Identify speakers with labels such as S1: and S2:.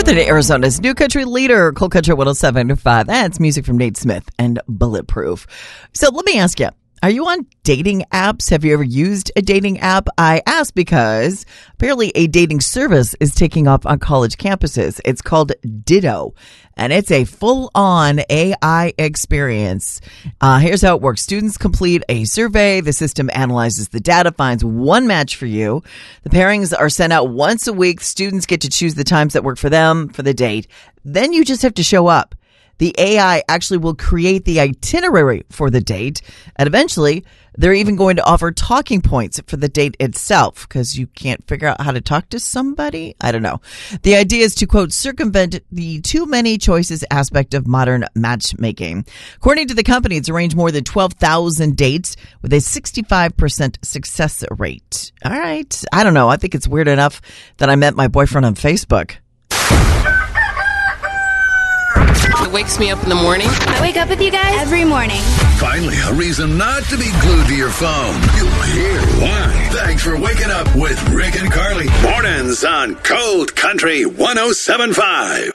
S1: Northern Arizona's new country leader, Cold Country 107.5. That's music from Nate Smith and Bulletproof. So let me ask you, are you on dating apps? Have you ever used a dating app? I ask because apparently a dating service is taking off on college campuses. It's called Ditto, and it's a full-on AI experience. Here's how it works. Students complete a survey. The system analyzes the data, finds one match for you. The pairings are sent out once a week. Students get to choose the times that work for them for the date. Then you just have to show up. The AI actually will create the itinerary for the date, and eventually they're even going to offer talking points for the date itself because you can't figure out how to talk to somebody. I don't know. The idea is to, quote, circumvent the too many choices aspect of modern matchmaking. According to the company, it's arranged more than 12,000 dates with a 65% success rate. All right. I don't know. I think it's weird enough that I met my boyfriend on Facebook.
S2: It wakes me up in the morning.
S3: I wake up with you guys every morning.
S4: Finally, a reason not to be glued to your phone. You'll hear why. Thanks for waking up with Rick and Carly. Mornings on Cold Country 107.5.